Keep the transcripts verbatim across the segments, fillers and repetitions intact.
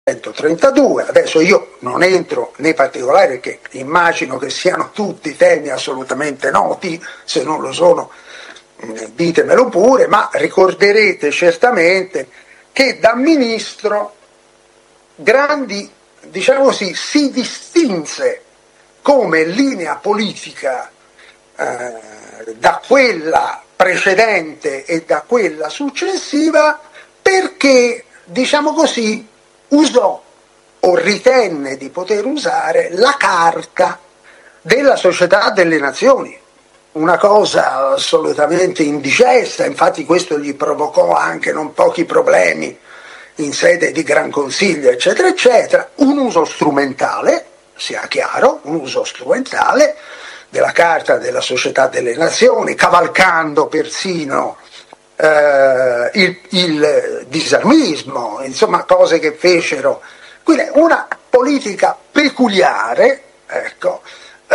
millenovecentotrentadue. Adesso io non entro nei particolari perché immagino che siano tutti temi assolutamente noti, se non lo sono ditemelo pure, ma ricorderete certamente che da ministro Grandi, diciamo così, si distinse come linea politica eh, da quella precedente e da quella successiva perché, diciamo così, usò o ritenne di poter usare la Carta della Società delle Nazioni, una cosa assolutamente indigesta. Infatti questo gli provocò anche non pochi problemi in sede di Gran Consiglio, eccetera, eccetera. Un uso strumentale, sia chiaro, un uso strumentale della Carta della Società delle Nazioni, cavalcando persino eh, il, il disarmismo, insomma cose che fecero. Quindi una politica peculiare, ecco,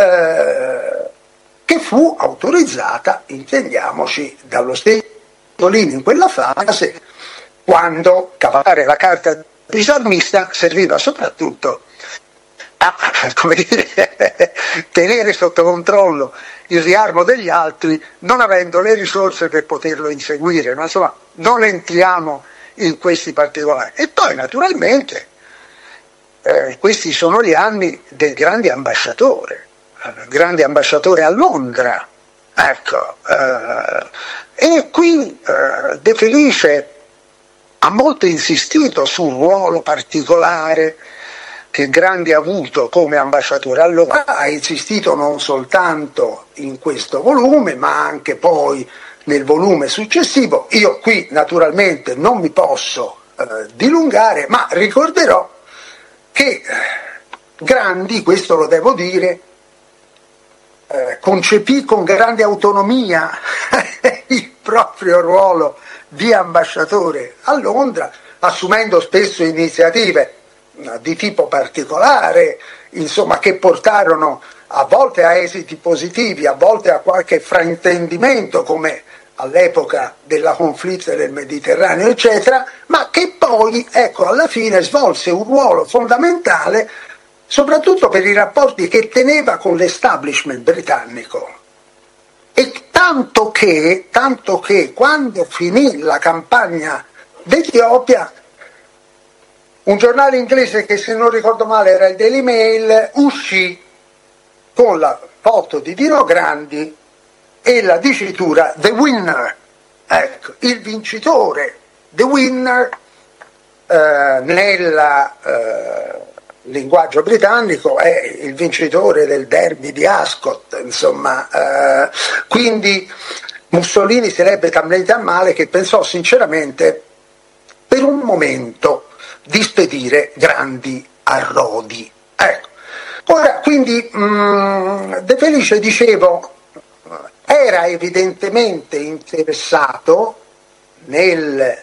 eh, che fu autorizzata, intendiamoci, dallo stesso Mussolini in quella fase, quando cavalcare la carta disarmista serviva soprattutto a, come dire, tenere sotto controllo il riarmo degli altri, non avendo le risorse per poterlo inseguire. Ma insomma, non entriamo in questi particolari. E poi naturalmente eh, questi sono gli anni del grande ambasciatore, grande ambasciatore a Londra, ecco, eh, e qui eh, De Felice ha molto insistito sul ruolo particolare che Grandi ha avuto come ambasciatore. Allora ha insistito non soltanto in questo volume, ma anche poi nel volume successivo. Io qui naturalmente non mi posso eh, dilungare, ma ricorderò che Grandi, questo lo devo dire, Eh, concepì con grande autonomia il proprio ruolo di ambasciatore a Londra, assumendo spesso iniziative di tipo particolare, insomma, che portarono a volte a esiti positivi, a volte a qualche fraintendimento, come all'epoca della conflitto del Mediterraneo, eccetera, ma che poi, ecco, alla fine svolse un ruolo fondamentale soprattutto per i rapporti che teneva con l'establishment britannico. E tanto che, tanto che quando finì la campagna d'Etiopia, un giornale inglese che, se non ricordo male, era il Daily Mail, uscì con la foto di Dino Grandi e la dicitura "The winner", ecco, il vincitore, "the winner", eh, nella eh, linguaggio britannico è il vincitore del derby di Ascot, insomma, eh, quindi Mussolini si ebbe talmente a male che pensò sinceramente per un momento di spedire Grandi a Rodi. Ecco. Ora, quindi mh, De Felice, dicevo, era evidentemente interessato nel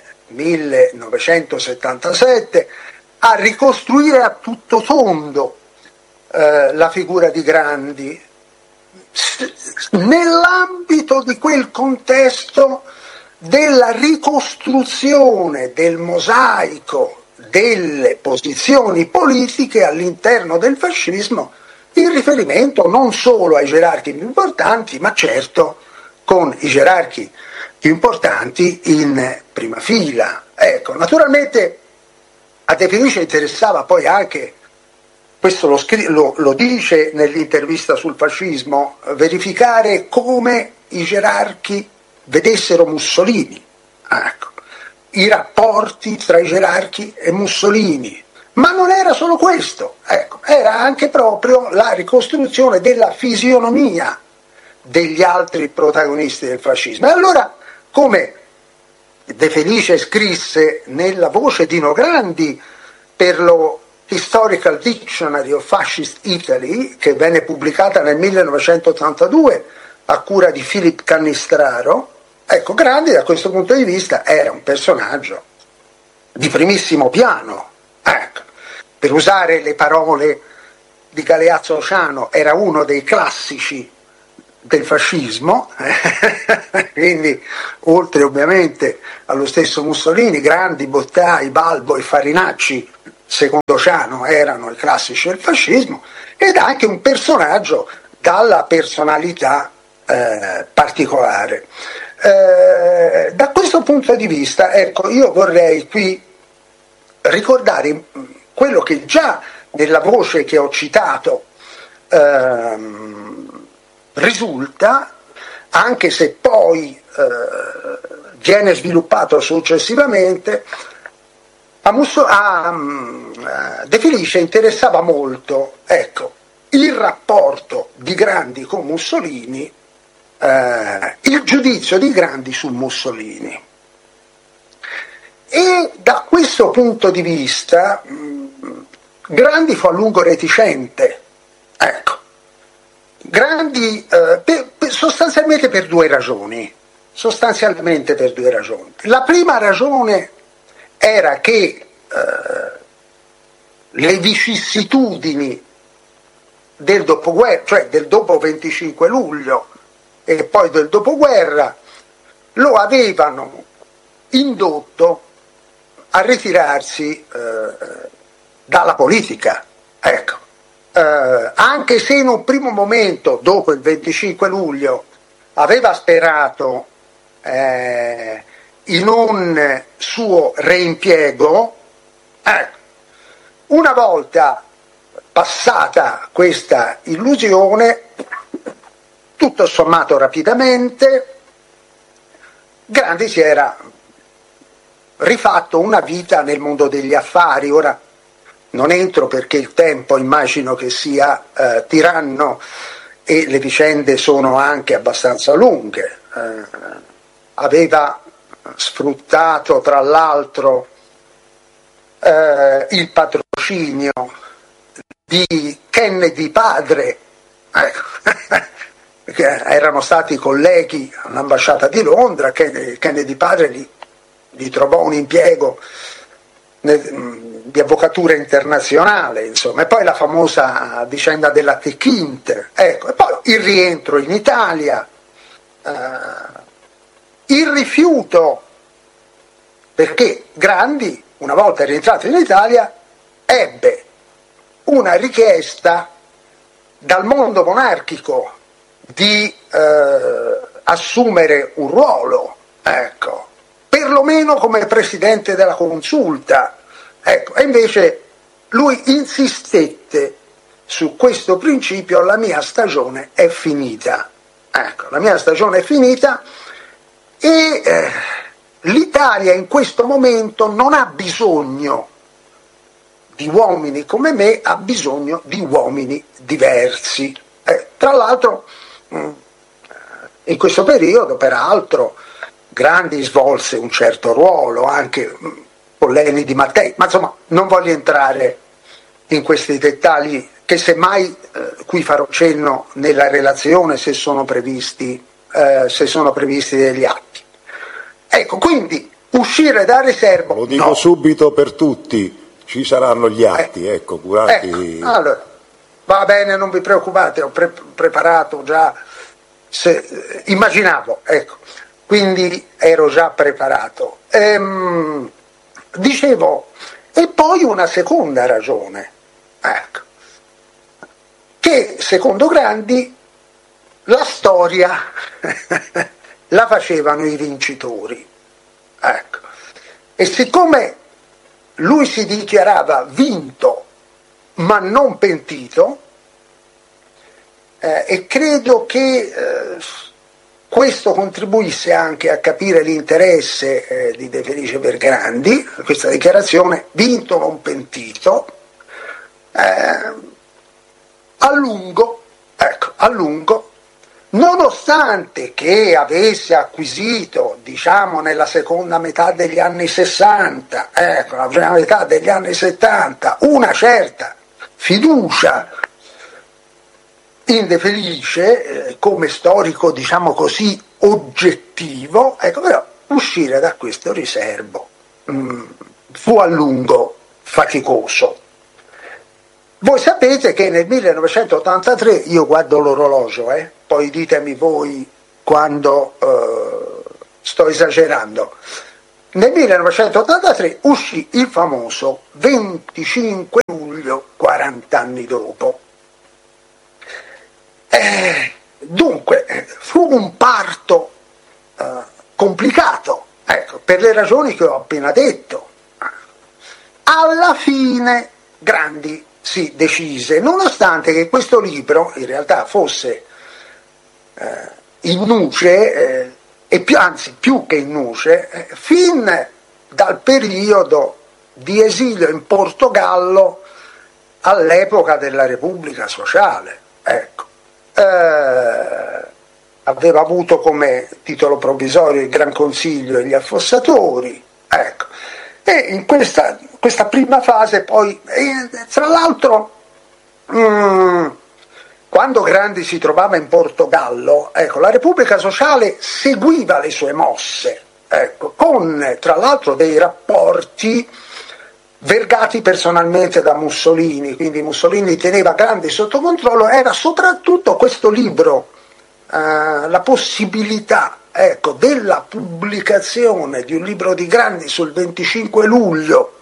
millenovecentosettantasette a ricostruire a tutto tondo eh, la figura di Grandi nell'ambito di quel contesto della ricostruzione del mosaico delle posizioni politiche all'interno del fascismo, in riferimento non solo ai gerarchi più importanti, ma certo con i gerarchi più importanti in prima fila. Ecco, naturalmente a De Felice interessava poi anche, questo lo, scri- lo, lo dice nell'intervista sul fascismo, verificare come i gerarchi vedessero Mussolini, ecco, i rapporti tra i gerarchi e Mussolini. Ma non era solo questo, ecco, era anche proprio la ricostruzione della fisionomia degli altri protagonisti del fascismo. E allora, come De Felice scrisse nella voce di Dino Grandi per lo Historical Dictionary of Fascist Italy, che venne pubblicata nel millenovecentottantadue a cura di Philip Cannistraro, ecco, Grandi da questo punto di vista era un personaggio di primissimo piano. Ecco, per usare le parole di Galeazzo Ciano, era uno dei classici del fascismo, quindi oltre ovviamente allo stesso Mussolini, Grandi, Bottai, Balbo e Farinacci secondo Ciano erano i classici del fascismo, ed anche un personaggio dalla personalità eh, particolare. Eh, da questo punto di vista, ecco, io vorrei qui ricordare quello che già nella voce che ho citato ehm, risulta, anche se poi eh, viene sviluppato successivamente. A, Musso- a, a De Felice interessava molto, ecco, il rapporto di Grandi con Mussolini, eh, il giudizio di Grandi su Mussolini. E da questo punto di vista mh, Grandi fu a lungo reticente, ecco. Grandi eh, per, per, sostanzialmente per due ragioni, sostanzialmente per due ragioni. La prima ragione era che eh, le vicissitudini del dopoguerra, cioè del dopo venticinque luglio e poi del dopoguerra, lo avevano indotto a ritirarsi eh, dalla politica, ecco. Eh, anche se in un primo momento, dopo il venticinque luglio, aveva sperato eh, in un suo reimpiego, ecco, una volta passata questa illusione, tutto sommato rapidamente, Grandi si era rifatto una vita nel mondo degli affari. Ora non entro perché il tempo immagino che sia eh, tiranno e le vicende sono anche abbastanza lunghe. Eh, aveva sfruttato tra l'altro eh, il patrocinio di Kennedy padre, eh, che erano stati colleghi all'ambasciata di Londra. Kennedy padre gli, gli trovò un impiego di avvocatura internazionale, insomma, e poi la famosa vicenda della Techint, ecco, e poi il rientro in Italia, eh, il rifiuto, perché Grandi, una volta rientrato in Italia, ebbe una richiesta dal mondo monarchico di eh, assumere un ruolo, ecco, perlomeno come presidente della consulta, ecco, e invece lui insistette su questo principio: la mia stagione è finita, ecco, la mia stagione è finita e eh, l'Italia in questo momento non ha bisogno di uomini come me, ha bisogno di uomini diversi. Eh, tra l'altro mh, in questo periodo, peraltro, Grandi svolse un certo ruolo anche con Leni di Mattei, ma insomma non voglio entrare in questi dettagli che semmai eh, qui farò cenno nella relazione se sono previsti, eh, se sono previsti degli atti. Ecco, quindi uscire da riserva... Lo dico no. subito per tutti, ci saranno gli atti, eh, ecco, curati... Ecco, allora, va bene, non vi preoccupate, ho pre- preparato già, se, immaginavo, ecco. Quindi ero già preparato. Ehm, dicevo, e poi una seconda ragione, ecco, che secondo Grandi la storia la facevano i vincitori, ecco. E siccome lui si dichiarava vinto ma non pentito, eh, e credo che eh, questo contribuisse anche a capire l'interesse eh, di De Felice per Grandi, questa dichiarazione, vinto non pentito, eh, a lungo, ecco, a lungo, nonostante che avesse acquisito, diciamo, nella seconda metà degli anni sessanta, ecco, la prima metà degli anni settanta, una certa fiducia in De Felice eh, come storico, diciamo così, oggettivo, ecco, però uscire da questo riservo mh, fu a lungo faticoso. Voi sapete che nel millenovecentottantatré, io guardo l'orologio, eh, poi ditemi voi quando eh, sto esagerando, nel millenovecentottantatré uscì il famoso venticinque luglio, quaranta anni dopo. Eh, dunque, fu un parto eh, complicato, ecco, per le ragioni che ho appena detto. Alla fine Grandi si decise, nonostante che questo libro in realtà fosse eh, in nuce, eh, e più, anzi più che in nuce, eh, fin dal periodo di esilio in Portogallo all'epoca della Repubblica Sociale. Ecco. Eh, aveva avuto come titolo provvisorio il Gran Consiglio e gli Affossatori, ecco. E in questa, questa prima fase poi, eh, tra l'altro, mh, quando Grandi si trovava in Portogallo, ecco, la Repubblica Sociale seguiva le sue mosse, ecco, con tra l'altro dei rapporti vergati personalmente da Mussolini, quindi Mussolini teneva Grandi sotto controllo. Era soprattutto questo libro, eh, la possibilità, ecco, della pubblicazione di un libro di Grandi sul venticinque luglio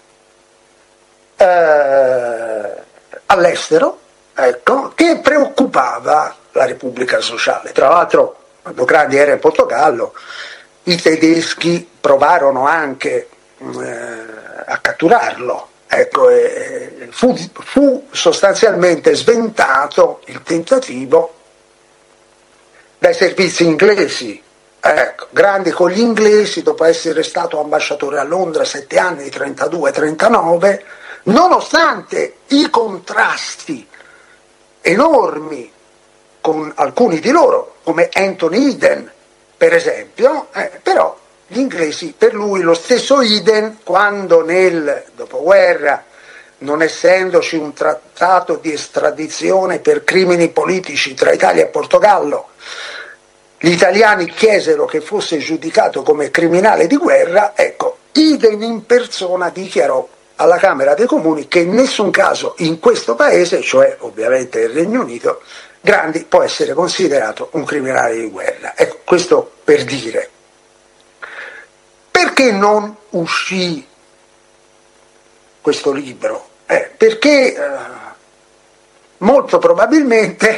eh, all'estero, ecco, che preoccupava la Repubblica Sociale. Tra l'altro, quando Grandi era in Portogallo, i tedeschi provarono anche eh, a catturarlo, ecco, e fu, fu sostanzialmente sventato il tentativo dai servizi inglesi. Ecco, Grandi con gli inglesi, dopo essere stato ambasciatore a Londra sette anni, trentadue trentanove, nonostante i contrasti enormi con alcuni di loro, come Anthony Eden per esempio, eh, però gli inglesi, per lui lo stesso Eden, quando nel dopoguerra, non essendoci un trattato di estradizione per crimini politici tra Italia e Portogallo, gli italiani chiesero che fosse giudicato come criminale di guerra, ecco, Eden in persona dichiarò alla Camera dei Comuni che in nessun caso in questo paese, cioè ovviamente il Regno Unito, Grandi può essere considerato un criminale di guerra. Ecco, questo per dire. Perché non uscì questo libro? Eh, perché eh, molto probabilmente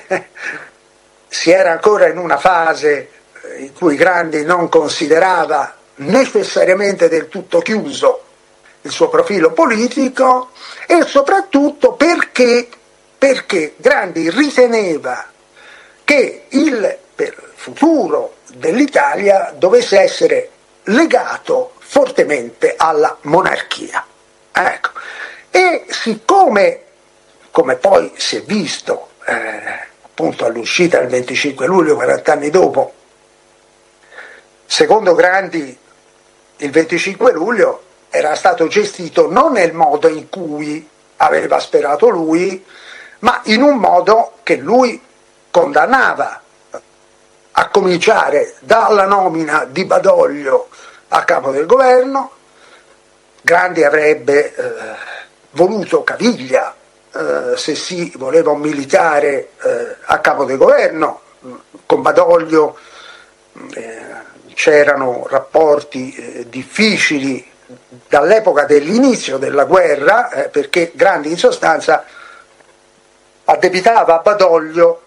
si era ancora in una fase in cui Grandi non considerava necessariamente del tutto chiuso il suo profilo politico, e soprattutto perché, perché Grandi riteneva che il futuro dell'Italia dovesse essere legato fortemente alla monarchia. Ecco. E siccome, come poi si è visto eh, appunto all'uscita del venticinque luglio, quaranta anni dopo, secondo Grandi il venticinque luglio era stato gestito non nel modo in cui aveva sperato lui, ma in un modo che lui condannava, a cominciare dalla nomina di Badoglio a capo del governo. Grandi avrebbe eh, voluto Caviglia eh, se si voleva un militare eh, a capo del governo. Con Badoglio eh, c'erano rapporti eh, difficili dall'epoca dell'inizio della guerra, eh, perché Grandi in sostanza addebitava a Badoglio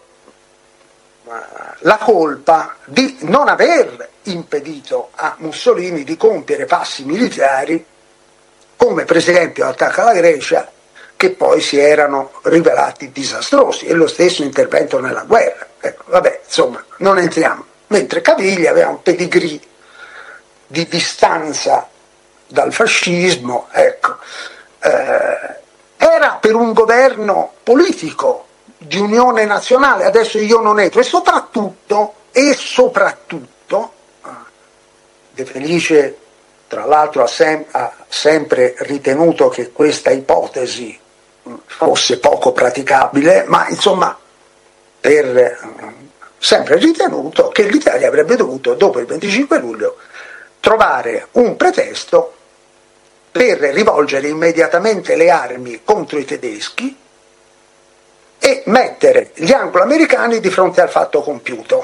la colpa di non aver impedito a Mussolini di compiere passi militari, come per esempio l'attacco alla Grecia, che poi si erano rivelati disastrosi, e lo stesso intervento nella guerra. Ecco, vabbè, insomma, non entriamo. Mentre Caviglia aveva un pedigree di distanza dal fascismo, ecco, eh, era per un governo politico di unione nazionale. Adesso io non entro, e soprattutto, e soprattutto, De Felice tra l'altro ha, sem- ha sempre ritenuto che questa ipotesi fosse poco praticabile, ma insomma, per, sempre ritenuto che l'Italia avrebbe dovuto, dopo il venticinque luglio, trovare un pretesto per rivolgere immediatamente le armi contro i tedeschi e mettere gli anglo-americani di fronte al fatto compiuto,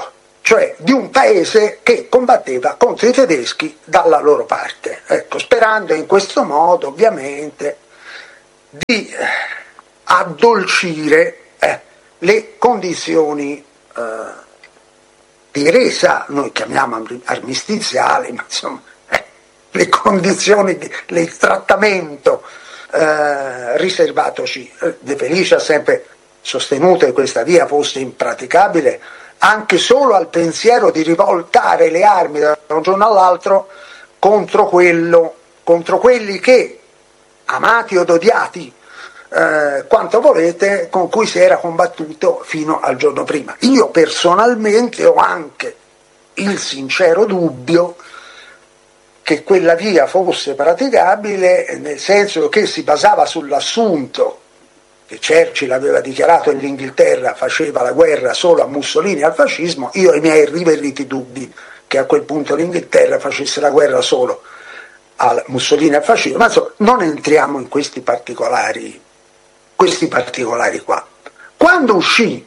cioè di un paese che combatteva contro i tedeschi dalla loro parte, ecco, sperando in questo modo ovviamente di addolcire eh, le condizioni eh, di resa, noi chiamiamo armistiziali, ma insomma eh, le condizioni, di, il trattamento eh, riservatoci. De Felice ha sempre sostenuto che questa via fosse impraticabile anche solo al pensiero di rivoltare le armi da un giorno all'altro contro quello, contro quelli che, amati o odiati, eh, quanto volete, con cui si era combattuto fino al giorno prima. Io personalmente ho anche il sincero dubbio che quella via fosse praticabile, nel senso che si basava sull'assunto che Churchill aveva dichiarato che l'Inghilterra faceva la guerra solo a Mussolini e al fascismo. Io ho i miei riveriti dubbi che a quel punto l'Inghilterra facesse la guerra solo a Mussolini e al fascismo, ma insomma non entriamo in questi particolari, questi particolari qua. Quando uscì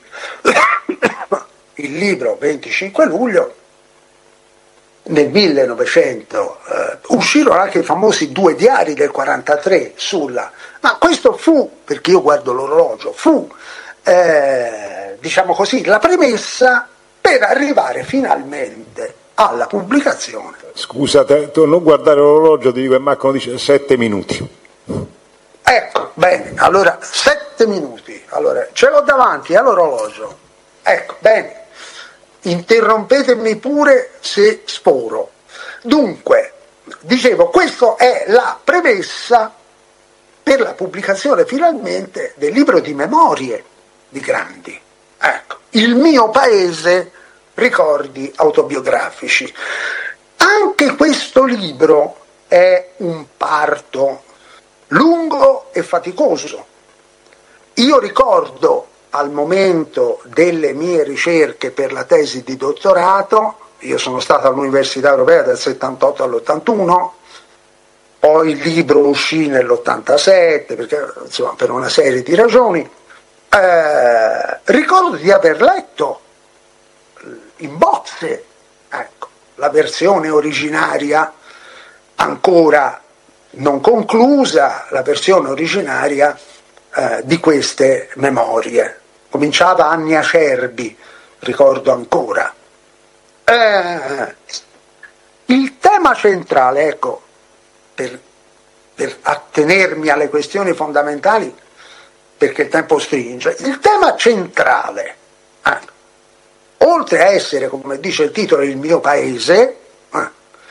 il libro venticinque luglio, nel millenovecento eh, uscirono anche i famosi due diari del quarantatré sulla, ma questo fu, perché io guardo l'orologio, fu eh, diciamo così la premessa per arrivare finalmente alla pubblicazione. Scusate, tu non guardare l'orologio, ti dico che Marco dice sette minuti. Ecco, bene, allora sette minuti, allora ce l'ho davanti all'orologio, ecco, bene. Interrompetemi pure se sporo. Dunque, dicevo, questa è la premessa per la pubblicazione finalmente del libro di memorie di Grandi. Ecco, Il mio paese, ricordi autobiografici. Anche questo libro è un parto lungo e faticoso. Io ricordo, al momento delle mie ricerche per la tesi di dottorato, io sono stato all'Università Europea dal settantotto all'ottantuno, poi il libro uscì nell'ottantasette, perché insomma per una serie di ragioni, eh, ricordo di aver letto in bozze, ecco, la versione originaria ancora non conclusa, la versione originaria eh, di queste memorie. Cominciava Anni Acerbi, ricordo ancora. Eh, il tema centrale, ecco, per, per attenermi alle questioni fondamentali, perché il tempo stringe, il tema centrale, eh, oltre a essere, come dice il titolo, il mio paese, eh,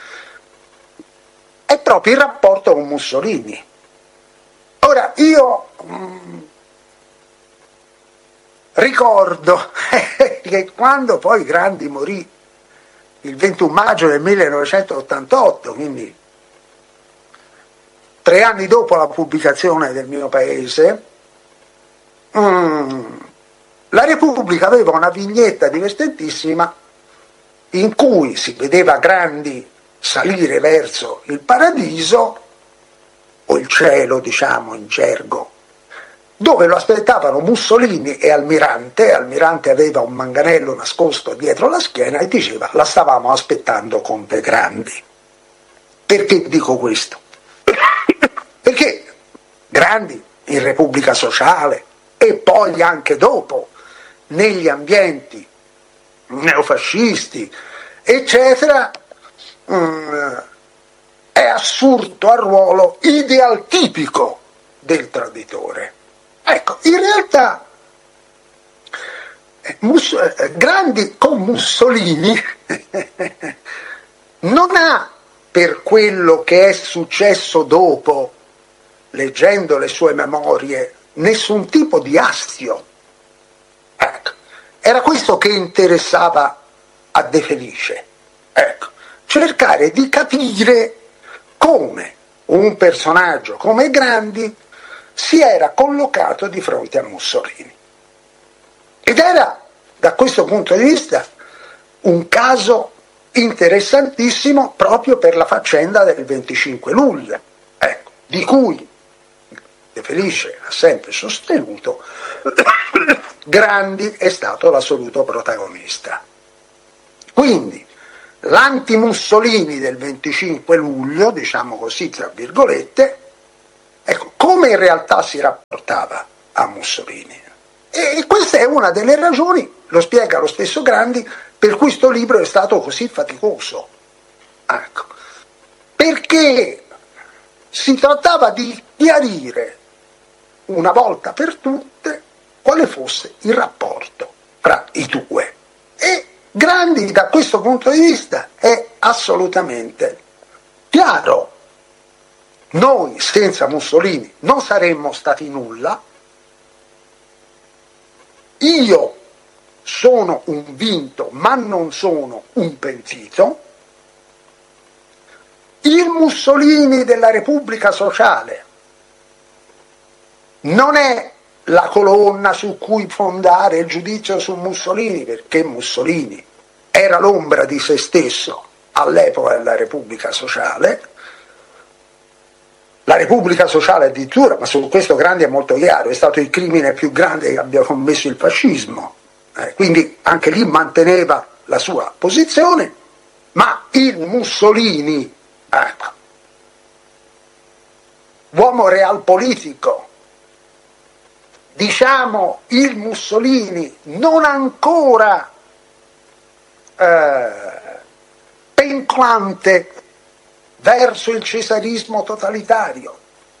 è proprio il rapporto con Mussolini. Ora, io mh, ricordo che quando poi Grandi morì il ventuno maggio del millenovecentottantotto, quindi tre anni dopo la pubblicazione del mio paese, mh, la Repubblica aveva una vignetta divertentissima in cui si vedeva Grandi salire verso il paradiso, o il cielo, diciamo, in gergo, dove lo aspettavano Mussolini e Almirante. Almirante aveva un manganello nascosto dietro la schiena e diceva: la stavamo aspettando Conte Grandi. Perché dico questo? Perché Grandi in Repubblica Sociale e poi anche dopo negli ambienti neofascisti eccetera mh, è assurto al ruolo idealtipico del traditore. Ecco, in realtà Mus- Grandi con Mussolini non ha, per quello che è successo dopo, leggendo le sue memorie, nessun tipo di astio. Ecco, era questo che interessava a De Felice, ecco, cercare di capire come un personaggio come Grandi si era collocato di fronte a Mussolini. Ed era, da questo punto di vista, un caso interessantissimo proprio per la faccenda del venticinque luglio, ecco, di cui De Felice ha sempre sostenuto Grandi è stato l'assoluto protagonista. Quindi l'anti-Mussolini del venticinque luglio, diciamo così tra virgolette, ecco, come in realtà si rapportava a Mussolini. E questa è una delle ragioni, lo spiega lo stesso Grandi, per cui sto libro è stato così faticoso. Ecco. Perché si trattava di chiarire una volta per tutte quale fosse il rapporto fra i due. E Grandi da questo punto di vista è assolutamente chiaro. Noi senza Mussolini non saremmo stati nulla. Io sono un vinto, ma non sono un pentito. Il Mussolini della Repubblica Sociale non è la colonna su cui fondare il giudizio su Mussolini, perché Mussolini era l'ombra di se stesso all'epoca della Repubblica Sociale. La Repubblica Sociale addirittura, ma su questo Grandi è molto chiaro, è stato il crimine più grande che abbia commesso il fascismo, eh, quindi anche lì manteneva la sua posizione, ma il Mussolini, ecco, uomo realpolitico, diciamo il Mussolini non ancora eh, penetrante verso il cesarismo totalitario,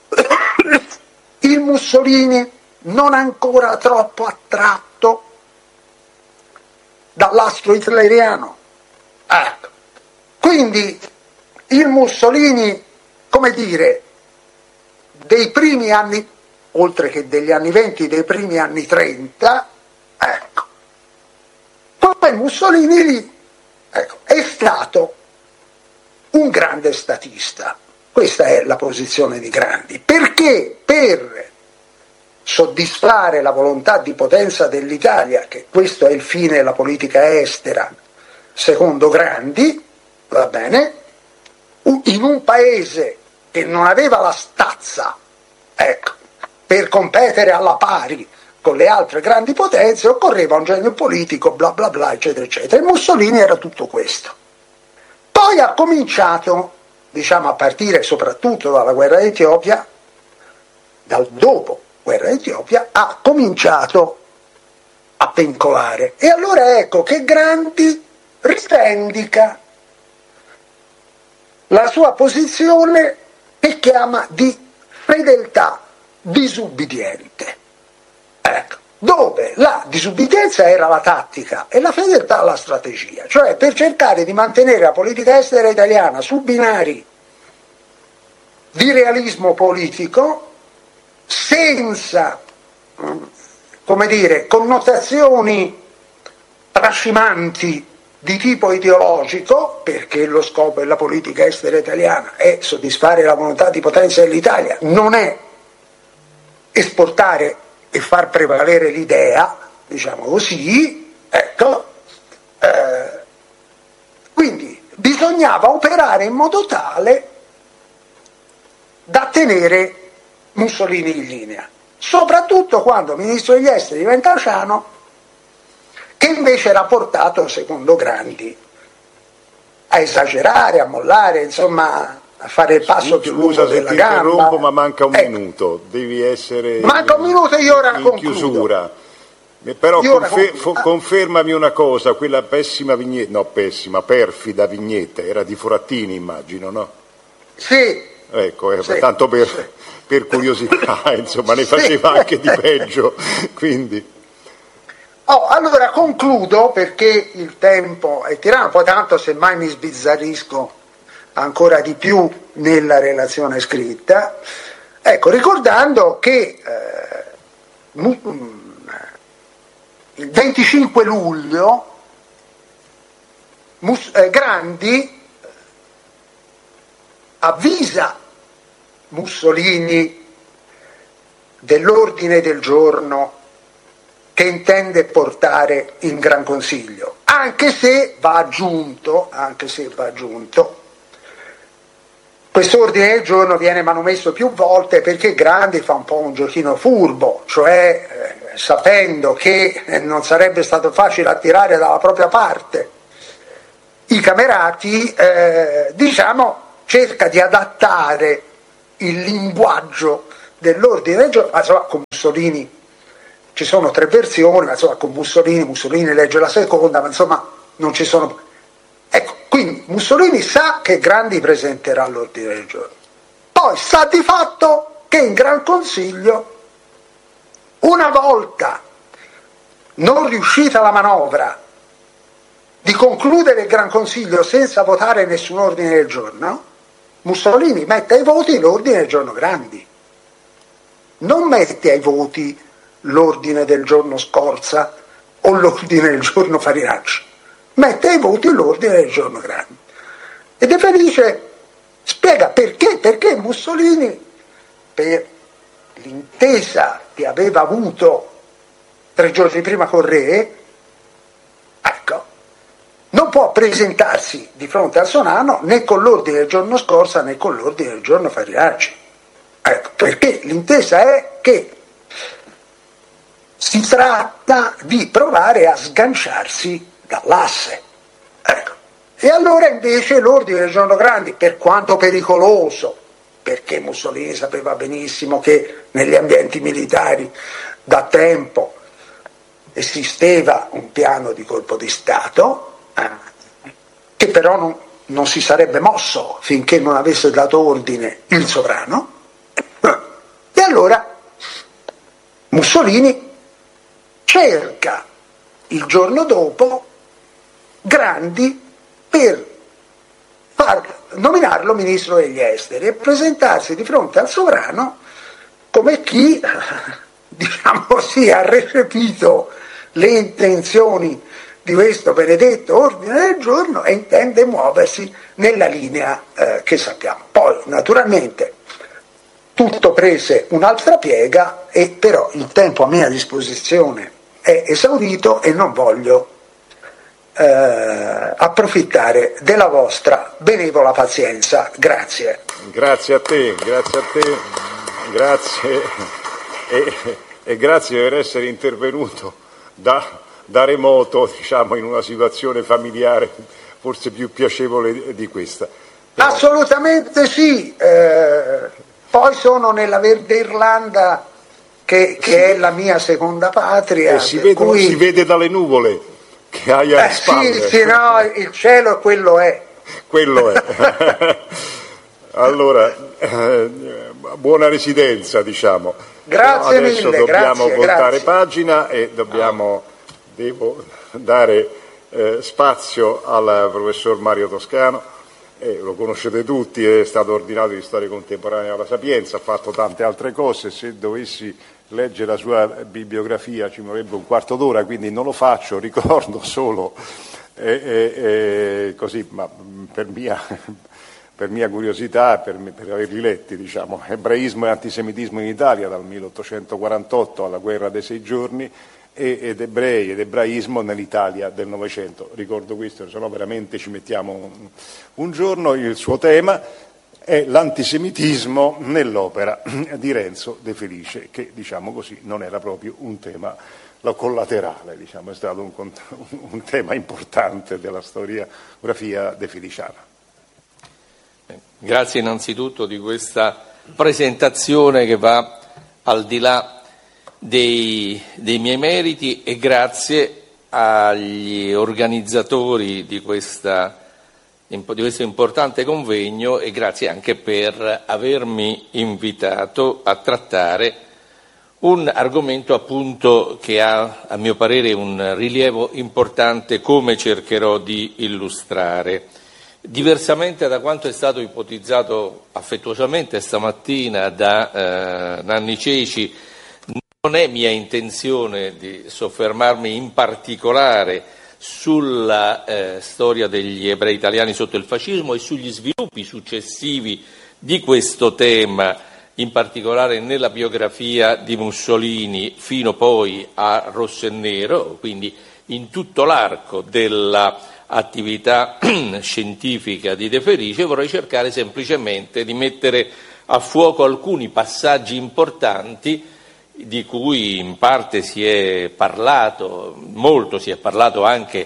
il Mussolini non ancora troppo attratto dall'astro hitleriano. Ecco. Quindi il Mussolini, come dire, dei primi anni, oltre che degli anni venti, dei primi anni trenta, ecco, quel Mussolini lì, ecco, è stato un grande statista. Questa è la posizione di Grandi, perché per soddisfare la volontà di potenza dell'Italia, che questo è il fine della politica estera secondo Grandi, va bene, in un paese che non aveva la stazza, ecco, per competere alla pari con le altre grandi potenze, occorreva un genio politico, bla bla bla, eccetera eccetera, e Mussolini era tutto questo. Poi ha cominciato, diciamo a partire soprattutto dalla guerra d'Etiopia, dal dopo guerra d'Etiopia, ha cominciato a pencolare. E allora ecco che Grandi rivendica la sua posizione che chiama di fedeltà disubbidiente. Ecco, dove la disubbidienza era la tattica e la fedeltà la strategia, cioè per cercare di mantenere la politica estera italiana su binari di realismo politico, senza, come dire, connotazioni trascimanti di tipo ideologico, perché lo scopo della politica estera italiana è soddisfare la volontà di potenza dell'Italia, non è esportare e far prevalere l'idea, diciamo così, ecco, eh, quindi bisognava operare in modo tale da tenere Mussolini in linea, soprattutto quando ministro degli esteri diventa Ciano, che invece era portato, secondo Grandi, a esagerare, a mollare, insomma a fare il passo più lungo della gamba. Scusa se ti interrompo, ma manca un eh. minuto, devi essere manca un minuto e io ora in concludo. Chiusura. Però io confer- fo- confermami una cosa, quella pessima vignetta, no pessima, perfida vignetta, era di Forattini immagino, no? Sì. Ecco, eh, sì. tanto per, sì. per curiosità, insomma, ne sì. faceva anche di peggio, quindi... Oh, allora concludo perché il tempo è tiranno, poi tanto semmai mi sbizzarrisco ancora di più nella relazione scritta, ecco, ricordando che eh, il venticinque luglio Mus- eh, Grandi avvisa Mussolini dell'ordine del giorno che intende portare in Gran Consiglio, anche se va aggiunto, anche se va aggiunto, questo ordine del giorno viene manomesso più volte perché Grandi fa un po' un giochino furbo, cioè eh, sapendo che non sarebbe stato facile attirare dalla propria parte i Camerati, eh, diciamo, cerca di adattare il linguaggio dell'ordine del giorno, ma insomma con Mussolini ci sono tre versioni, ma insomma con Mussolini, Mussolini legge la seconda, ma insomma non ci sono... Ecco, quindi Mussolini sa che Grandi presenterà l'ordine del giorno, poi sa di fatto che in Gran Consiglio, una volta non riuscita la manovra di concludere il Gran Consiglio senza votare nessun ordine del giorno, Mussolini mette ai voti l'ordine del giorno Grandi, non mette ai voti l'ordine del giorno Scorza o l'ordine del giorno Farinacci, mette ai voti l'ordine del giorno Grandi. E De Felice spiega perché, perché Mussolini, per l'intesa che aveva avuto tre giorni prima con Re, ecco, non può presentarsi di fronte al Sonano né con l'ordine del giorno Scorza né con l'ordine del giorno Farinacci. Ecco, perché l'intesa è che si tratta di provare a sganciarsi dall'asse. Ecco. E allora invece l'ordine del giorno Grandi, per quanto pericoloso, perché Mussolini sapeva benissimo che negli ambienti militari da tempo esisteva un piano di colpo di Stato, eh, che però non, non si sarebbe mosso finché non avesse dato ordine il sovrano, e allora Mussolini cerca il giorno dopo Grandi per far nominarlo ministro degli esteri e presentarsi di fronte al sovrano come chi, diciamo così, ha recepito le intenzioni di questo benedetto ordine del giorno e intende muoversi nella linea eh, che sappiamo. Poi naturalmente tutto prese un'altra piega, e però il tempo a mia disposizione è esaurito e non voglio eh, approfittare della vostra benevola pazienza. Grazie. Grazie a te, grazie a te, grazie e, e grazie per essere intervenuto da, da remoto, diciamo, in una situazione familiare forse più piacevole di questa. Però... Assolutamente sì. Eh, poi sono nella Verde Irlanda, che, che è la mia seconda patria. E si, vedono, cui... si vede dalle nuvole che hai alle eh, spalle. Sì, sì, no, il cielo quello è. Quello è. Allora, eh, buona residenza, diciamo. Grazie Però adesso mille, dobbiamo grazie, voltare grazie. pagina e dobbiamo, devo dare eh, spazio al professor Mario Toscano. Eh, lo conoscete tutti, è stato ordinario di storia contemporanea alla Sapienza, ha fatto tante altre cose. Se dovessi leggere la sua bibliografia ci vorrebbe un quarto d'ora, quindi non lo faccio, ricordo solo eh, eh, eh, così, ma per mia, per mia curiosità, per, per averli letti, diciamo, Ebraismo e antisemitismo in Italia dal milleottocentoquarantotto alla guerra dei sei giorni, ed ebrei ed ebraismo nell'Italia del Novecento. Ricordo questo, se no veramente ci mettiamo un, un giorno. Il suo tema è l'antisemitismo nell'opera di Renzo De Felice, che, diciamo così, non era proprio un tema collaterale, diciamo, è stato un, un tema importante della storiografia defeliciana. Grazie innanzitutto di questa presentazione che va al di là Dei, dei miei meriti, e grazie agli organizzatori di, questa, di questo importante convegno, e grazie anche per avermi invitato a trattare un argomento appunto che ha, a mio parere, un rilievo importante, come cercherò di illustrare. Diversamente da quanto è stato ipotizzato affettuosamente stamattina da eh, Nanni Ceci, non è mia intenzione di soffermarmi in particolare sulla eh, storia degli ebrei italiani sotto il fascismo e sugli sviluppi successivi di questo tema, in particolare nella biografia di Mussolini fino poi a Rosso e Nero, quindi in tutto l'arco dell'attività scientifica di De Felice. Vorrei cercare semplicemente di mettere a fuoco alcuni passaggi importanti di cui in parte si è parlato, molto si è parlato anche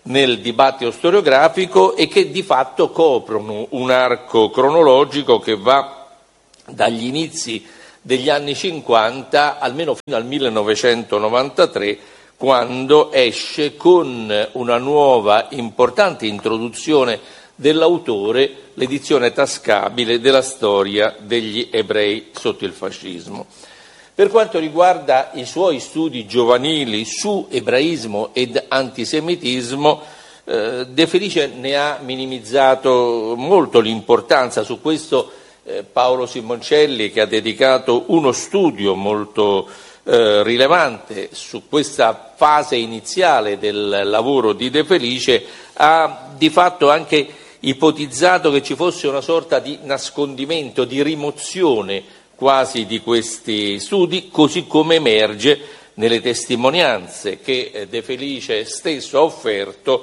nel dibattito storiografico e che di fatto coprono un arco cronologico che va dagli inizi degli anni cinquanta almeno fino al millenovecentonovantatré, quando esce con una nuova importante introduzione dell'autore l'edizione tascabile della storia degli ebrei sotto il fascismo. Per quanto riguarda i suoi studi giovanili su ebraismo ed antisemitismo, eh, De Felice ne ha minimizzato molto l'importanza. Su questo eh, Paolo Simoncelli, che ha dedicato uno studio molto eh, rilevante su questa fase iniziale del lavoro di De Felice, ha di fatto anche ipotizzato che ci fosse una sorta di nascondimento, di rimozione quasi di questi studi, così come emerge nelle testimonianze che De Felice stesso ha offerto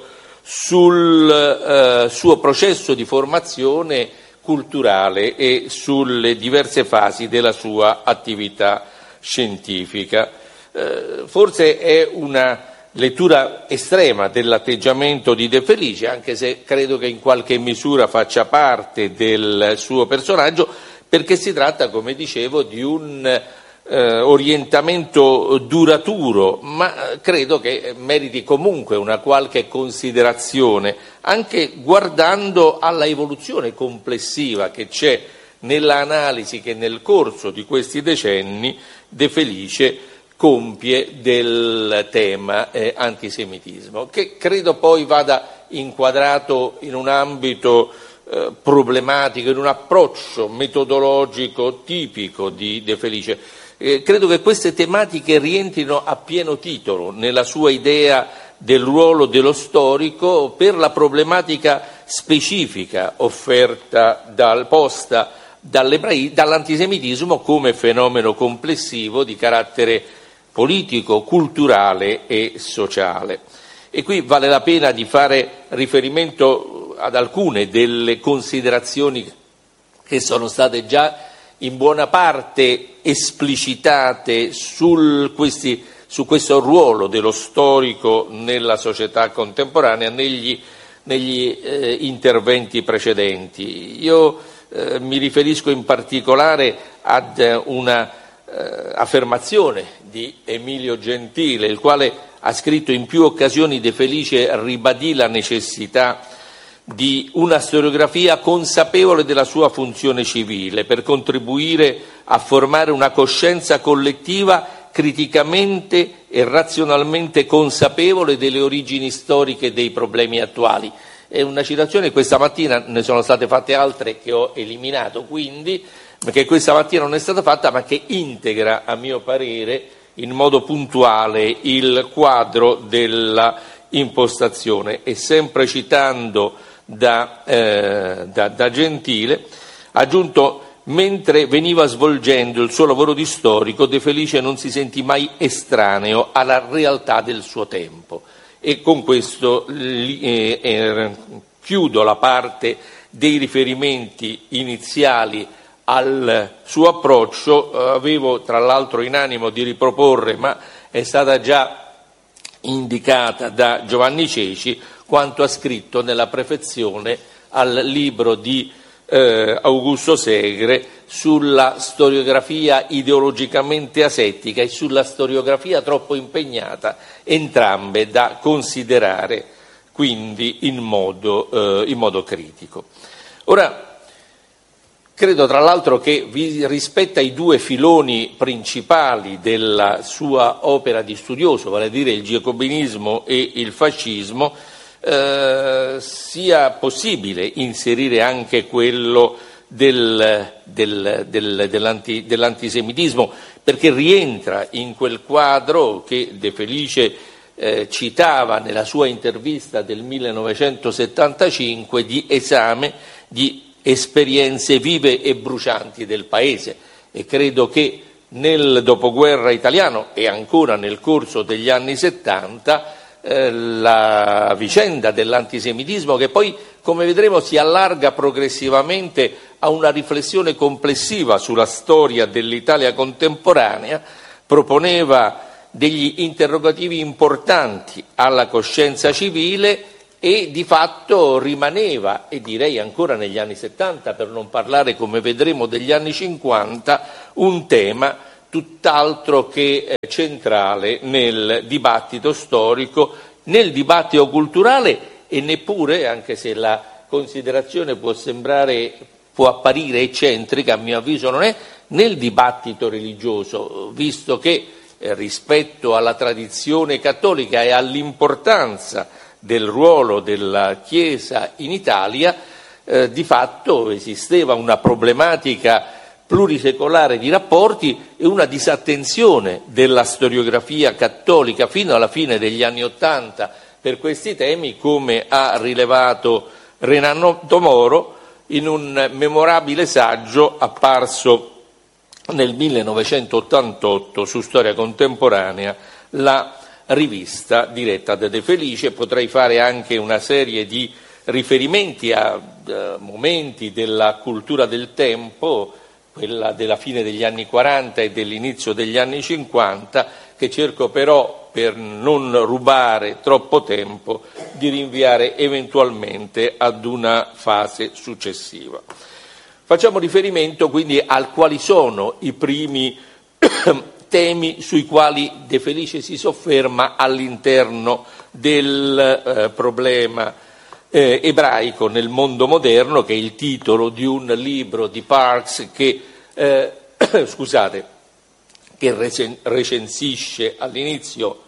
sul eh, suo processo di formazione culturale e sulle diverse fasi della sua attività scientifica. Eh, forse è una lettura estrema dell'atteggiamento di De Felice, anche se credo che in qualche misura faccia parte del suo personaggio, perché si tratta, come dicevo, di un eh, orientamento duraturo, ma credo che meriti comunque una qualche considerazione, anche guardando alla evoluzione complessiva che c'è nell'analisi che nel corso di questi decenni De Felice compie del tema eh, antisemitismo, che credo poi vada inquadrato in un ambito eh, problematico, in un approccio metodologico tipico di De Felice. Eh, credo che queste tematiche rientrino a pieno titolo nella sua idea del ruolo dello storico per la problematica specifica offerta dal, posta dall'antisemitismo come fenomeno complessivo di carattere politico, culturale e sociale. E qui vale la pena di fare riferimento ad alcune delle considerazioni che sono state già in buona parte esplicitate sul questi, su questo ruolo dello storico nella società contemporanea negli, negli eh, interventi precedenti. Io eh, mi riferisco in particolare ad una eh, affermazione di Emilio Gentile, il quale ha scritto in più occasioni: De Felice ribadì la necessità di una storiografia consapevole della sua funzione civile per contribuire a formare una coscienza collettiva criticamente e razionalmente consapevole delle origini storiche dei problemi attuali. È una citazione, questa mattina ne sono state fatte altre che ho eliminato, quindi, perché questa mattina non è stata fatta, ma che integra, a mio parere, in modo puntuale il quadro della impostazione. E sempre citando da, eh, da, da Gentile, ha aggiunto: mentre veniva svolgendo il suo lavoro di storico, De Felice non si sentì mai estraneo alla realtà del suo tempo. E con questo eh, eh, chiudo la parte dei riferimenti iniziali al suo approccio. Eh, avevo tra l'altro in animo di riproporre, ma è stata già indicata da Giovanni Ceci, quanto ha scritto nella prefazione al libro di eh, Augusto Segre sulla storiografia ideologicamente asettica e sulla storiografia troppo impegnata, entrambe da considerare quindi in modo, eh, in modo critico. Ora, credo tra l'altro che rispetto ai due filoni principali della sua opera di studioso, vale a dire il giacobinismo e il fascismo, eh, sia possibile inserire anche quello del, del, del, dell'anti, dell'antisemitismo, perché rientra in quel quadro che De Felice eh, citava nella sua intervista del millenovecentosettantacinque di esame di esperienze vive e brucianti del Paese. E credo che nel dopoguerra italiano e ancora nel corso degli anni settanta eh, la vicenda dell'antisemitismo, che poi, come vedremo, si allarga progressivamente a una riflessione complessiva sulla storia dell'Italia contemporanea, proponeva degli interrogativi importanti alla coscienza civile e di fatto rimaneva, e direi ancora negli anni settanta, per non parlare, come vedremo, degli anni cinquanta, un tema tutt'altro che centrale nel dibattito storico, nel dibattito culturale e neppure, anche se la considerazione può sembrare, può apparire eccentrica, a mio avviso non è, nel dibattito religioso, visto che eh, rispetto alla tradizione cattolica e all'importanza del ruolo della Chiesa in Italia, eh, di fatto esisteva una problematica plurisecolare di rapporti e una disattenzione della storiografia cattolica fino alla fine degli anni Ottanta per questi temi, come ha rilevato Renato Moro in un memorabile saggio apparso nel millenovecentottantotto su Storia Contemporanea, la rivista diretta da De Felice. Potrei fare anche una serie di riferimenti a uh, momenti della cultura del tempo, quella della fine degli anni quaranta e dell'inizio degli anni cinquanta, che cerco però, per non rubare troppo tempo, di rinviare eventualmente ad una fase successiva. Facciamo riferimento quindi a quali sono i primi temi sui quali De Felice si sofferma all'interno del eh, problema eh, ebraico nel mondo moderno, che è il titolo di un libro di Parks che, eh, scusate, che recensisce all'inizio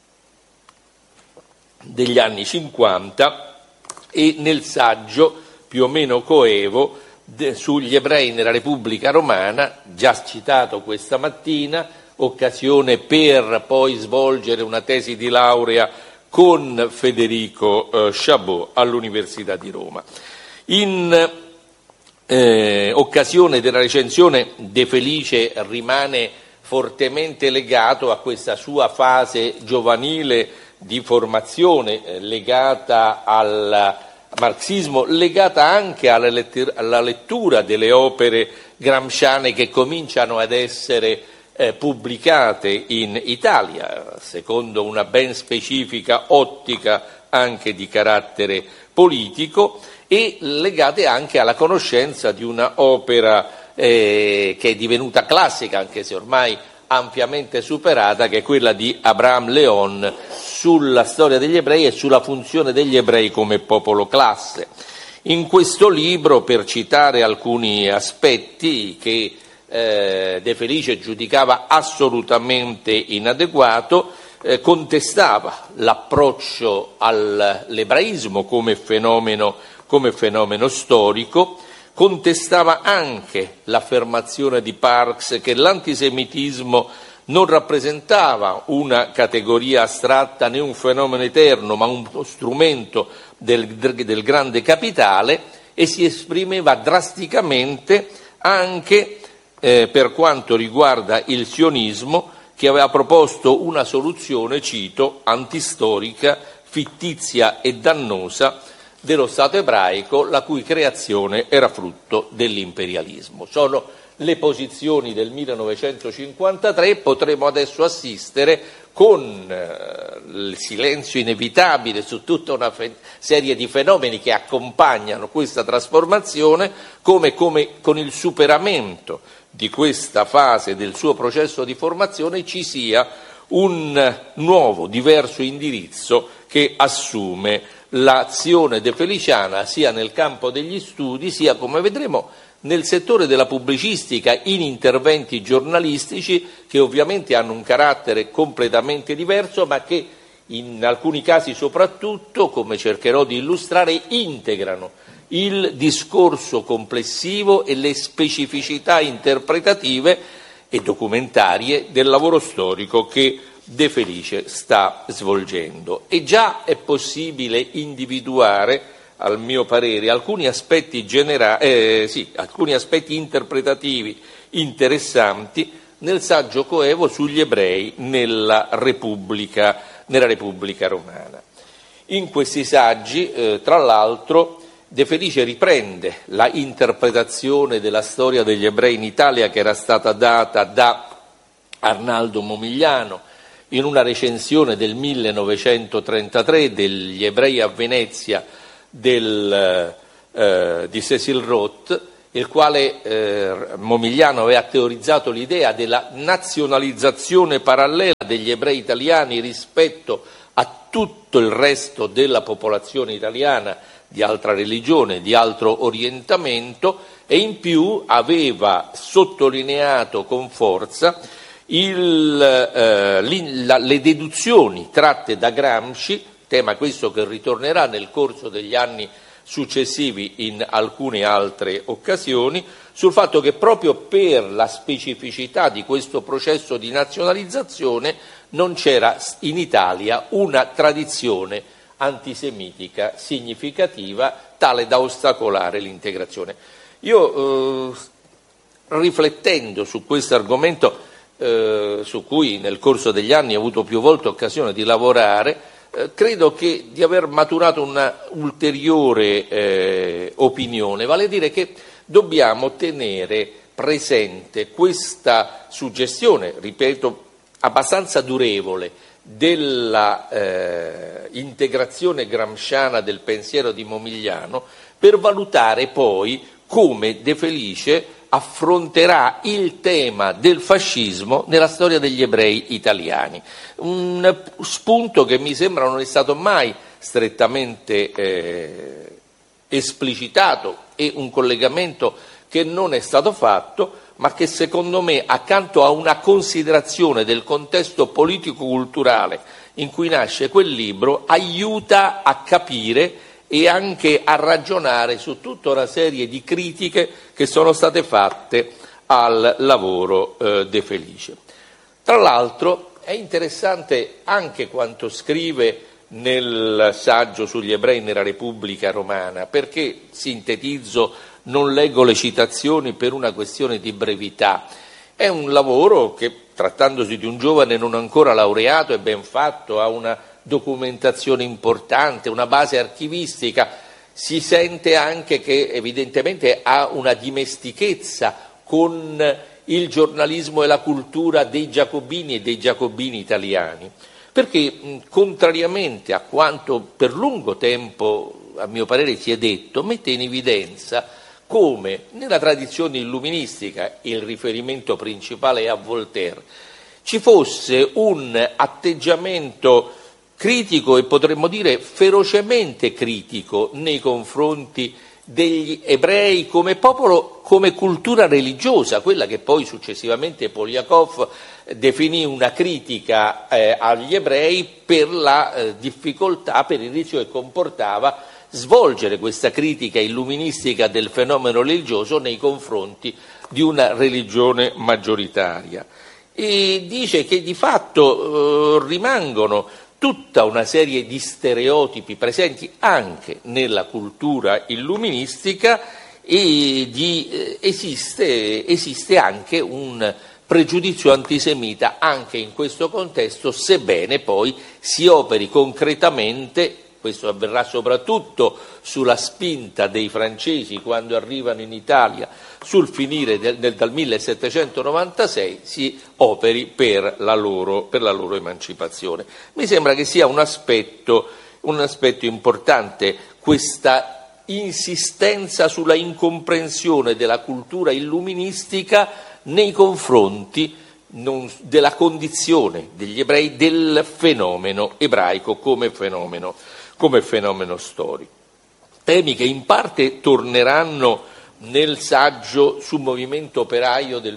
degli anni cinquanta, e nel saggio più o meno coevo de, sugli ebrei nella Repubblica Romana, già citato questa mattina, occasione per poi svolgere una tesi di laurea con Federico eh, Chabot all'Università di Roma. In eh, occasione della recensione, De Felice rimane fortemente legato a questa sua fase giovanile di formazione eh, legata al marxismo, legata anche alla, lettura, alla lettura delle opere gramsciane che cominciano ad essere eh, pubblicate in Italia, secondo una ben specifica ottica anche di carattere politico, e legate anche alla conoscenza di una opera eh, che è divenuta classica, anche se ormai ampiamente superata, che è quella di Abraham Leon sulla storia degli ebrei e sulla funzione degli ebrei come popolo classe. In questo libro, per citare alcuni aspetti che eh, De Felice giudicava assolutamente inadeguato, eh, contestava l'approccio all'ebraismo come fenomeno, come fenomeno storico, contestava anche l'affermazione di Parks che l'antisemitismo non rappresentava una categoria astratta né un fenomeno eterno, ma uno strumento del, del grande capitale, e si esprimeva drasticamente anche eh, per quanto riguarda il sionismo, che aveva proposto una soluzione, cito, antistorica, fittizia e dannosa dello Stato ebraico, la cui creazione era frutto dell'imperialismo. Sono le posizioni del millenovecentocinquantatré. Potremo adesso assistere, con eh, il silenzio inevitabile su tutta una fe- serie di fenomeni che accompagnano questa trasformazione, come, come con il superamento di questa fase del suo processo di formazione ci sia un nuovo, diverso indirizzo che assume l'azione defeliciana sia nel campo degli studi, sia, come vedremo, nel settore della pubblicistica, in interventi giornalistici che ovviamente hanno un carattere completamente diverso, ma che in alcuni casi soprattutto, come cercherò di illustrare, integrano il discorso complessivo e le specificità interpretative e documentarie del lavoro storico che De Felice sta svolgendo. E già è possibile individuare, al mio parere, alcuni aspetti, genera- eh, sì, alcuni aspetti interpretativi interessanti nel saggio coevo sugli ebrei nella Repubblica, nella Repubblica Romana. In questi saggi, eh, tra l'altro, De Felice riprende la interpretazione della storia degli ebrei in Italia che era stata data da Arnaldo Momigliano in una recensione del millenovecentotrentatré degli ebrei a Venezia del, eh, di Cecil Roth, il quale eh, Momigliano aveva teorizzato l'idea della nazionalizzazione parallela degli ebrei italiani rispetto a tutto il resto della popolazione italiana di altra religione, di altro orientamento, e in più aveva sottolineato con forza il, eh, la, le deduzioni tratte da Gramsci, tema questo che ritornerà nel corso degli anni successivi in alcune altre occasioni, sul fatto che proprio per la specificità di questo processo di nazionalizzazione non c'era in Italia una tradizione antisemitica significativa tale da ostacolare l'integrazione. Io, eh, riflettendo su questo argomento, eh, su cui nel corso degli anni ho avuto più volte occasione di lavorare, Eh, credo che di aver maturato una ulteriore eh, opinione, vale a dire che dobbiamo tenere presente questa suggestione, ripeto, abbastanza durevole, della eh, integrazione gramsciana del pensiero di Momigliano, per valutare poi come De Felice affronterà il tema del fascismo nella storia degli ebrei italiani. Un spunto che mi sembra non è stato mai strettamente eh, esplicitato, e un collegamento che non è stato fatto, ma che secondo me, accanto a una considerazione del contesto politico-culturale in cui nasce quel libro, aiuta a capire e anche a ragionare su tutta una serie di critiche che sono state fatte al lavoro eh, De Felice. Tra l'altro è interessante anche quanto scrive nel saggio sugli ebrei nella Repubblica Romana, perché, sintetizzo, non leggo le citazioni per una questione di brevità. È un lavoro che, trattandosi di un giovane non ancora laureato, è ben fatto, ha una documentazione importante, una base archivistica, si sente anche che evidentemente ha una dimestichezza con il giornalismo e la cultura dei giacobini e dei giacobini italiani, perché contrariamente a quanto per lungo tempo a mio parere si è detto, mette in evidenza come nella tradizione illuministica, il riferimento principale è a Voltaire, ci fosse un atteggiamento critico e potremmo dire ferocemente critico nei confronti degli ebrei come popolo, come cultura religiosa, quella che poi successivamente Poliakov definì una critica eh, agli ebrei per la eh, difficoltà, per il rischio che comportava svolgere questa critica illuministica del fenomeno religioso nei confronti di una religione maggioritaria. E dice che di fatto eh, rimangono tutta una serie di stereotipi presenti anche nella cultura illuministica e di, eh, esiste, esiste anche un pregiudizio antisemita anche in questo contesto, sebbene poi si operi concretamente. Questo avverrà soprattutto sulla spinta dei francesi quando arrivano in Italia sul finire del, del, dal millesettecentonovantasei, si operi per la, loro, per la loro emancipazione. Mi sembra che sia un aspetto, un aspetto importante questa insistenza sulla incomprensione della cultura illuministica nei confronti non, della condizione degli ebrei, del fenomeno ebraico come fenomeno come fenomeno storico. Temi che in parte torneranno nel saggio sul movimento operaio del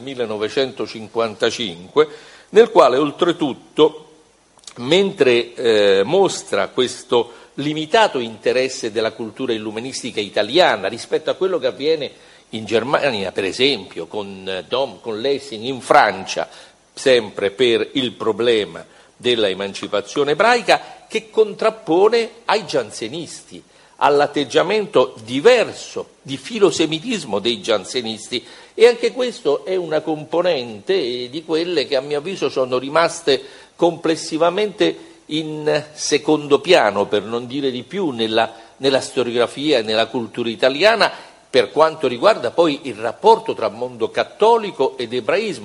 millenovecentocinquantacinque, nel quale oltretutto, mentre eh, mostra questo limitato interesse della cultura illuministica italiana rispetto a quello che avviene in Germania, per esempio, con Dom, con Lessing, in Francia, sempre per il problema della emancipazione ebraica, che contrappone ai giansenisti, all'atteggiamento diverso di filosemitismo dei giansenisti, e anche questo è una componente di quelle che a mio avviso sono rimaste complessivamente in secondo piano, per non dire di più, nella, nella storiografia e nella cultura italiana, per quanto riguarda poi il rapporto tra mondo cattolico ed ebraismo.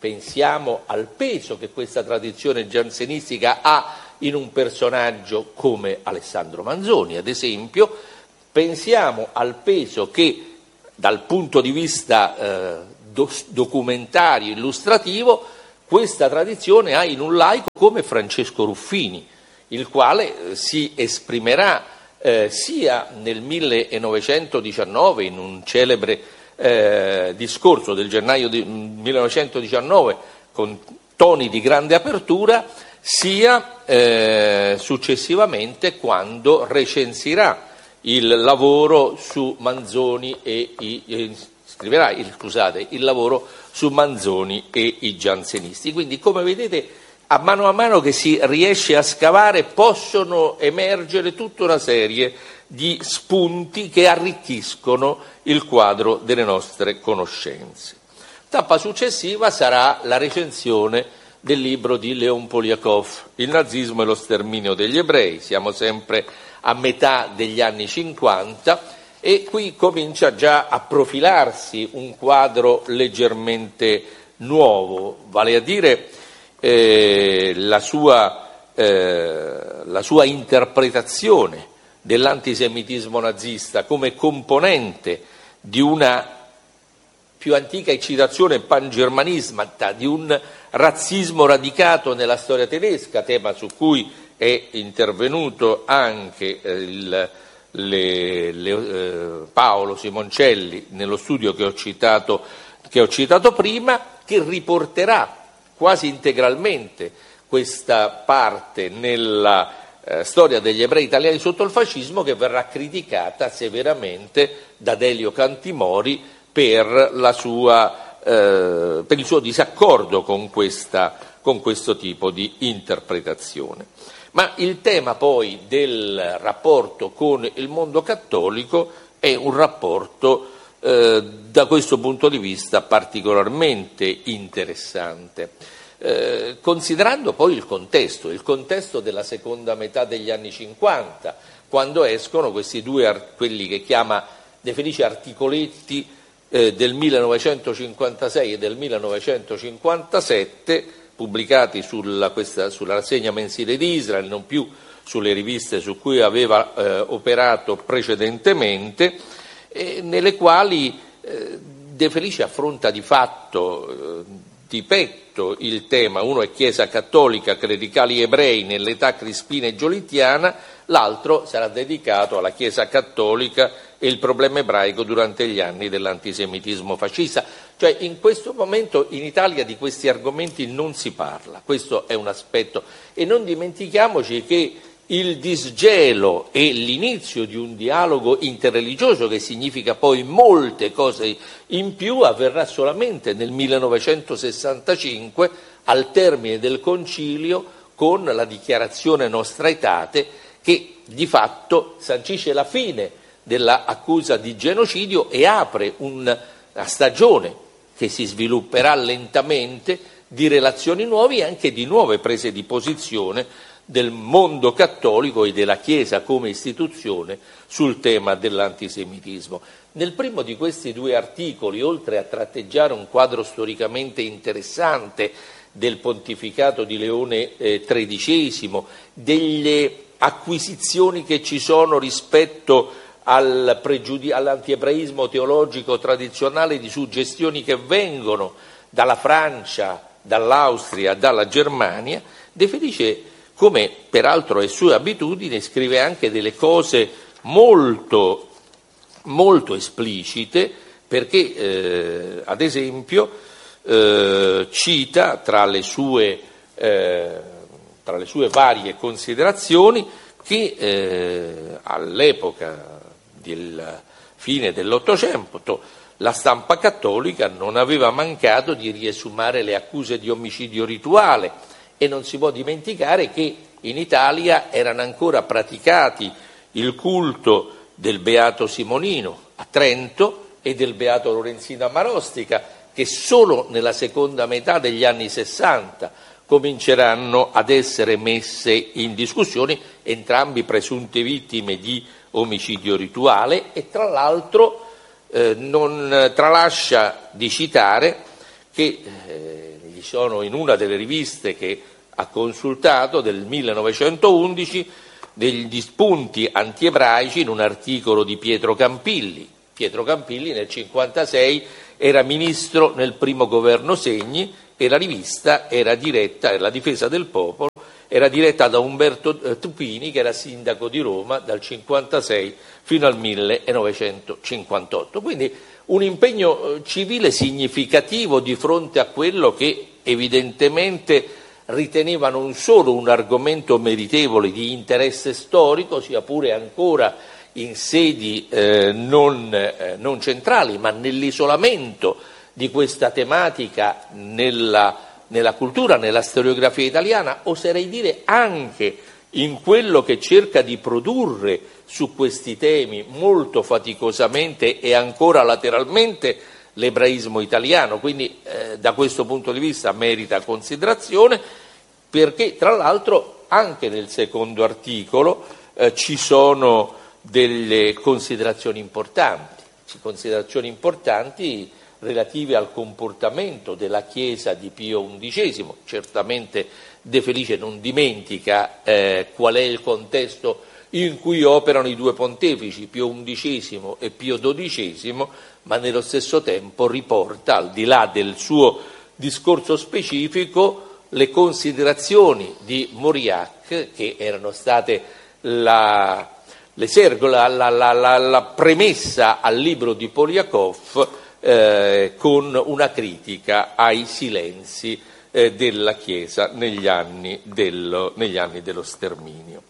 pensiamo al peso che questa tradizione giansenistica ha in un personaggio come Alessandro Manzoni, ad esempio, pensiamo al peso che dal punto di vista eh, do- documentario, illustrativo, questa tradizione ha in un laico come Francesco Ruffini, il quale eh, si esprimerà eh, sia nel millenovecentodiciannove in un celebre eh, discorso del gennaio di millenovecentodiciannove con toni di grande apertura, sia eh, successivamente quando recensirà il lavoro su Manzoni e i, eh, scriverà il, scusate, il lavoro su Manzoni e i giansenisti. Quindi, come vedete, a mano a mano che si riesce a scavare possono emergere tutta una serie di spunti che arricchiscono il quadro delle nostre conoscenze. Tappa successiva sarà la recensione del libro di Leon Poliakov, Il nazismo e lo sterminio degli ebrei. Siamo sempre a metà degli anni cinquanta e qui comincia già a profilarsi un quadro leggermente nuovo, vale a dire eh, la, sua, eh, la sua interpretazione dell'antisemitismo nazista come componente di una più antica eccitazione pangermanismata, di un razzismo radicato nella storia tedesca, tema su cui è intervenuto anche eh, il, le, le, eh, Paolo Simoncelli nello studio che ho citato, che ho citato prima, che riporterà quasi integralmente questa parte nella eh, storia degli ebrei italiani sotto il fascismo, che verrà criticata severamente da Delio Cantimori per, la sua, eh, per il suo disaccordo con, questa, con questo tipo di interpretazione. Ma il tema poi del rapporto con il mondo cattolico è un rapporto eh, da questo punto di vista particolarmente interessante, eh, considerando poi il contesto, il contesto della seconda metà degli anni cinquanta, quando escono questi due, quelli che chiama, definisce articoletti eh, del millenovecentocinquantasei e del millenovecentocinquantasette, pubblicati sulla, questa, sulla rassegna mensile di Israel, non più sulle riviste su cui aveva eh, operato precedentemente, eh, nelle quali eh, De Felice affronta di fatto, eh, di petto, il tema. Uno è Chiesa cattolica, clericali ebrei nell'età crispina e giolittiana, l'altro sarà dedicato alla Chiesa cattolica e il problema ebraico durante gli anni dell'antisemitismo fascista. Cioè, in questo momento in Italia di questi argomenti non si parla, questo è un aspetto, e non dimentichiamoci che il disgelo e l'inizio di un dialogo interreligioso, che significa poi molte cose in più, avverrà solamente nel millenovecentosessantacinque, al termine del concilio, con la Dichiarazione Nostra Aetate, che di fatto sancisce la fine dell'accusa di genocidio e apre una stagione che si svilupperà lentamente di relazioni nuove e anche di nuove prese di posizione del mondo cattolico e della Chiesa come istituzione sul tema dell'antisemitismo. Nel primo di questi due articoli, oltre a tratteggiare un quadro storicamente interessante del pontificato di Leone eh, tredicesimo, delle acquisizioni che ci sono rispetto al pregudi- all'antiebraismo teologico tradizionale, di suggestioni che vengono dalla Francia, dall'Austria, dalla Germania, De Felice, come peraltro è sua abitudine, scrive anche delle cose molto, molto esplicite, perché eh, ad esempio eh, cita tra le sue, eh, tra le sue varie considerazioni che eh, all'epoca del fine dell'Ottocento la stampa cattolica non aveva mancato di riesumare le accuse di omicidio rituale, e non si può dimenticare che in Italia erano ancora praticati il culto del Beato Simonino a Trento e del Beato Lorenzino a Marostica, che solo nella seconda metà degli anni sessanta cominceranno ad essere messe in discussione, entrambi presunte vittime di omicidio rituale, e tra l'altro eh, non tralascia di citare che eh, gli ci sono in una delle riviste che ha consultato del millenovecentoundici degli spunti antiebraici in un articolo di Pietro Campilli. Pietro Campilli nel cinquantasei era ministro nel primo governo Segni e la rivista era diretta, La Difesa del Popolo, era diretta da Umberto Tupini, che era sindaco di Roma dal cinquantasei fino al millenovecentocinquantotto. Quindi un impegno civile significativo di fronte a quello che evidentemente riteneva non solo un argomento meritevole di interesse storico, sia pure ancora in sedi eh, non, eh, non centrali, ma nell'isolamento di questa tematica nella, nella cultura, nella storiografia italiana, oserei dire anche in quello che cerca di produrre su questi temi molto faticosamente e ancora lateralmente l'ebraismo italiano. Quindi eh, da questo punto di vista merita considerazione, perché tra l'altro anche nel secondo articolo eh, ci sono delle considerazioni importanti, considerazioni importanti relative al comportamento della Chiesa di Pio undicesimo. Certamente De Felice non dimentica eh, qual è il contesto in cui operano i due pontefici, Pio undicesimo e Pio dodicesimo, ma nello stesso tempo riporta, al di là del suo discorso specifico, le considerazioni di Mauriac, che erano state la, la, la, la, la premessa al libro di Poliakov, eh, con una critica ai silenzi eh, della Chiesa negli anni dello, negli anni dello sterminio.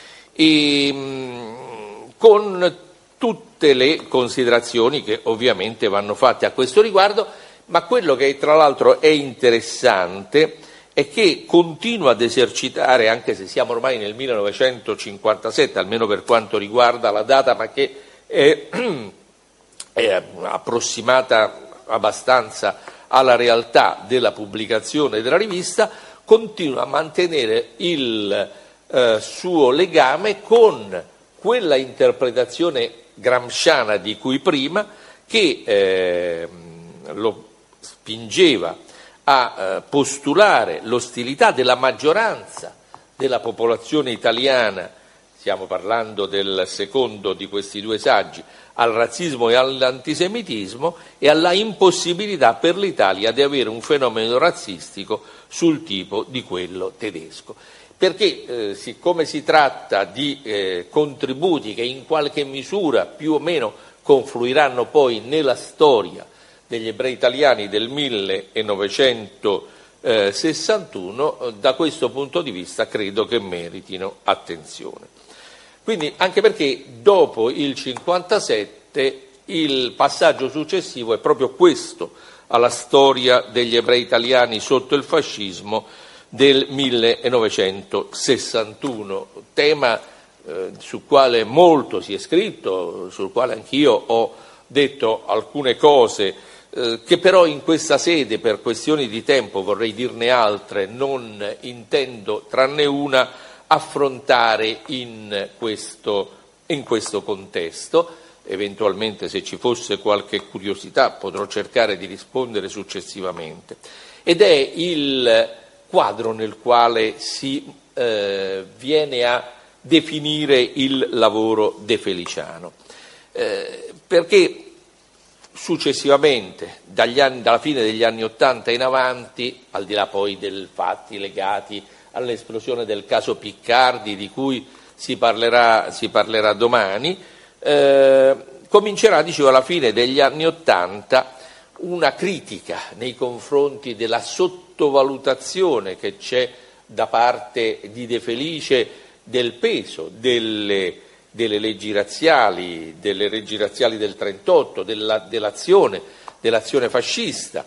E, mh, con tutte le considerazioni che ovviamente vanno fatte a questo riguardo, ma quello che tra l'altro è interessante è che continua ad esercitare, anche se siamo ormai nel millenovecentocinquantasette, almeno per quanto riguarda la data, ma che è, è approssimata abbastanza alla realtà della pubblicazione della rivista, continua a mantenere il eh, suo legame con quella interpretazione gramsciana di cui prima, che eh, lo spingeva a eh, postulare l'ostilità della maggioranza della popolazione italiana, stiamo parlando del secondo di questi due saggi, al razzismo e all'antisemitismo, e alla impossibilità per l'Italia di avere un fenomeno razzistico sul tipo di quello tedesco. Perché eh, siccome si tratta di eh, contributi che in qualche misura più o meno confluiranno poi nella storia degli ebrei italiani del millenovecentosessantuno, da questo punto di vista credo che meritino attenzione. Quindi, anche perché dopo il cinquantasette il passaggio successivo è proprio questo alla storia degli ebrei italiani sotto il fascismo del millenovecentosessantuno, tema eh, sul quale molto si è scritto, sul quale anch'io ho detto alcune cose, eh, che però in questa sede, per questioni di tempo, vorrei dirne altre, non intendo, tranne una, affrontare in questo, in questo contesto. Eventualmente, se ci fosse qualche curiosità, potrò cercare di rispondere successivamente. Ed è il quadro nel quale si eh, viene a definire il lavoro defeliciano, eh, perché successivamente, dagli anni, dalla fine degli anni Ottanta in avanti, al di là poi dei fatti legati all'esplosione del caso Piccardi, di cui si parlerà, si parlerà domani, eh, comincerà, dicevo, alla fine degli anni Ottanta una critica nei confronti della sottovalutazione che c'è da parte di De Felice del peso delle, delle leggi razziali, delle leggi razziali del trentotto, della, dell'azione, dell'azione fascista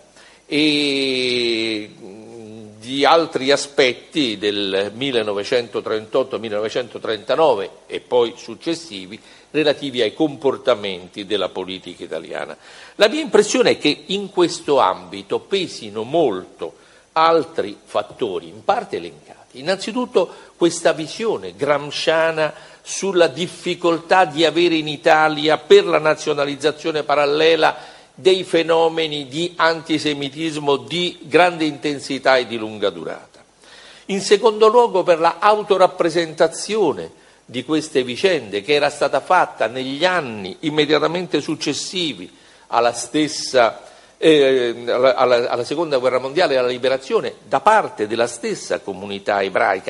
e di altri aspetti del millenovecentotrentotto millenovecentotrentanove e poi successivi, relativi ai comportamenti della politica italiana. La mia impressione è che in questo ambito pesino molto altri fattori, in parte elencati. Innanzitutto questa visione gramsciana sulla difficoltà di avere in Italia, per la nazionalizzazione parallela dei fenomeni di antisemitismo di grande intensità e di lunga durata. In secondo luogo per la autorappresentazione di queste vicende che era stata fatta negli anni immediatamente successivi alla stessa eh, alla, alla, alla seconda guerra mondiale e alla liberazione da parte della stessa comunità ebraica